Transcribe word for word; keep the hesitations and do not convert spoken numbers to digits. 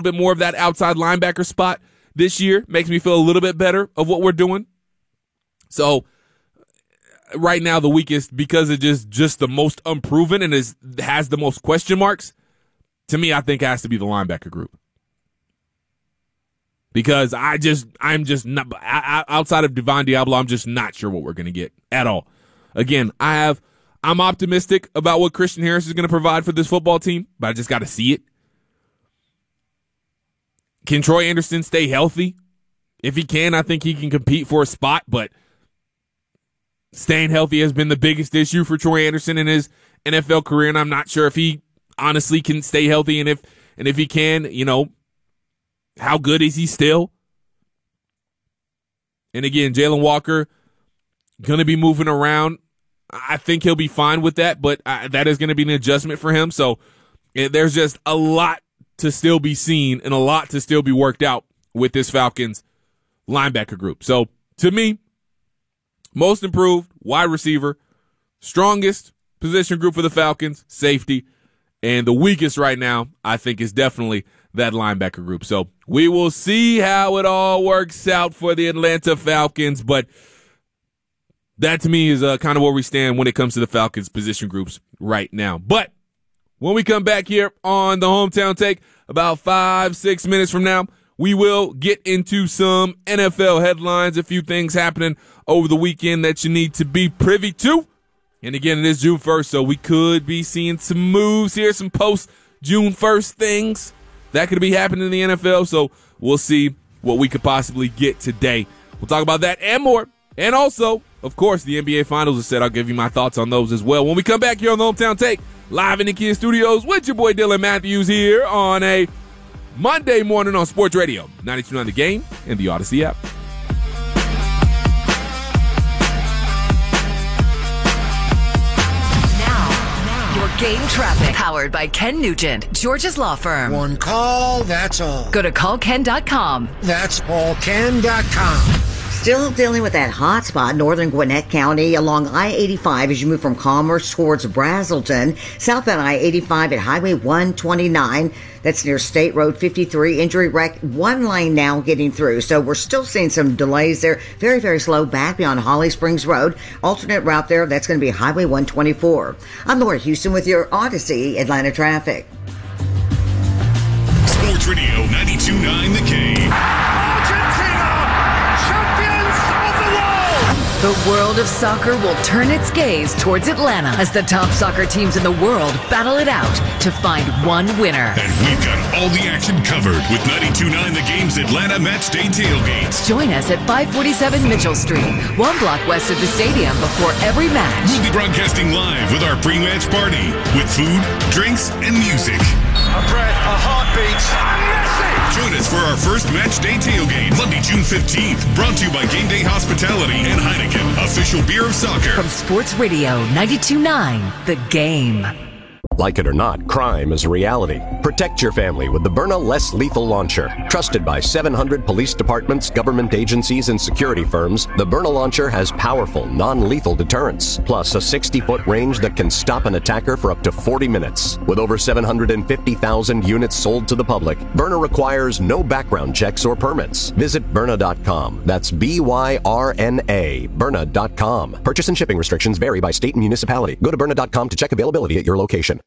bit more of that outside linebacker spot this year. Makes me feel a little bit better of what we're doing. So right now the weakest, because it just just the most unproven and is has the most question marks, to me I think has to be the linebacker group. Because I just, I'm just not, outside of Devon Diablo, I'm just not sure what we're going to get at all. Again, I have, I'm optimistic about what Christian Harris is going to provide for this football team, but I just got to see it. Can Troy Anderson stay healthy? If he can, I think he can compete for a spot, but staying healthy has been the biggest issue for Troy Anderson in his N F L career, and I'm not sure if he honestly can stay healthy, and if, and if he can, you know, how good is he still? And again, Jalen Walker going to be moving around. I think he'll be fine with that, but I, that is going to be an adjustment for him. So eh, there's just a lot to still be seen and a lot to still be worked out with this Falcons linebacker group. So to me, most improved, wide receiver, strongest position group for the Falcons, safety, and the weakest right now, I think, is definitely that linebacker group. So we will see how it all works out for the Atlanta Falcons, but that to me is uh, kind of where we stand when it comes to the Falcons position groups right now. But when we come back here on the Hometown Take about five, six minutes from now, we will get into some N F L headlines, a few things happening over the weekend that you need to be privy to. And again, it is June first, so we could be seeing some moves here, some post-June first things that could be happening in the N F L, so we'll see what we could possibly get today. We'll talk about that and more. And also, of course, the N B A Finals are set. I'll give you my thoughts on those as well when we come back here on the Hometown Take, live in the Kia Studios with your boy Dylan Matthews here on a Monday morning on Sports Radio, ninety-two point nine The Game and the Odyssey app. Game traffic, powered by Ken Nugent, George's law firm. One call, that's all. Go to call ken dot com. That's all ken dot com. Still dealing with that hot spot, northern Gwinnett County, along I eighty-five as you move from Commerce towards Brazelton. Southbound I eighty-five at Highway one twenty-nine. That's near State Road fifty-three. Injury wreck, one lane now getting through. So we're still seeing some delays there. Very, very slow back beyond Holly Springs Road. Alternate route there, that's going to be Highway one twenty-four. I'm Laura Houston with your Odyssey Atlanta traffic. Sports Radio ninety-two point nine The Game. The world of soccer will turn its gaze towards Atlanta as the top soccer teams in the world battle it out to find one winner. And we've got all the action covered with ninety-two point nine The Game's Atlanta Match Day Tailgates. Join us at five forty-seven Mitchell Street, one block west of the stadium before every match. We'll be broadcasting live with our pre-match party with food, drinks, and music. A breath, a heartbeat, and Messi! Join us for our first Match Day Tailgate, Monday, June fifteenth. Brought to you by Game Day Hospitality and Heineken, official beer of soccer. From Sports Radio ninety-two point nine The Game. Like it or not, crime is a reality. Protect your family with the Byrna Less Lethal Launcher. Trusted by seven hundred police departments, government agencies, and security firms, the Byrna Launcher has powerful, non-lethal deterrence, plus a sixty-foot range that can stop an attacker for up to forty minutes. With over seven hundred fifty thousand units sold to the public, Byrna requires no background checks or permits. Visit Byrna dot com. That's B Y R N A, Byrna dot com. Purchase and shipping restrictions vary by state and municipality. Go to Byrna dot com to check availability at your location.